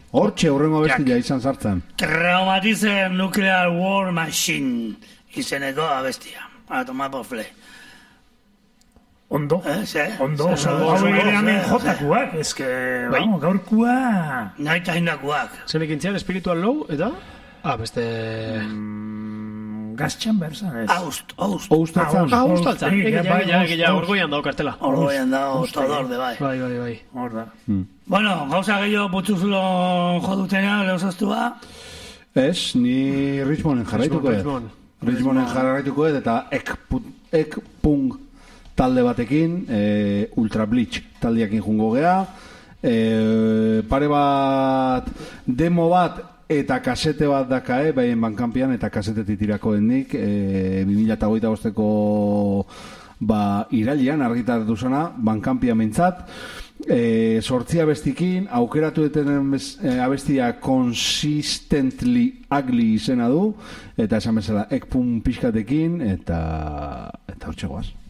Hortxe horrengo abestia izan sartzen. Traumatizer Nuclear War Machine izeneko abestia. A tomar por fle. Ondo. Ondo. Hau ere hemen jotakuak. Ez que, vamos, gaurkua. Naita hindakuak. Zenek intzian, Spiritual Low, eta? Beste... Gaztxan berzan, ez? Oustaltzan. Oustaltzan. Egia, orgoian dao kartela. Orgoian dao, todor de bai. Bai. Hor da. Bueno, gauza gehiago putzuzulo jodutena, lehozaztua. Ez, ni Richmonden jarraituko edo. Richmonden jarraituko edo, eta Ekpunk talde batekin, Ultra Bleach taldeakin jungo gea, pare bat, demo bat, eta kasete bat dakae, behien bankampian, eta kasete titirako endik, 2008ko irailean argitaratu zona, bankampia mentzat, sortzia bestikin, aukeratu deten abestia Consistently Ugly izena du, eta esan bezala Ekpun pixkatekin, eta hortxe goaz.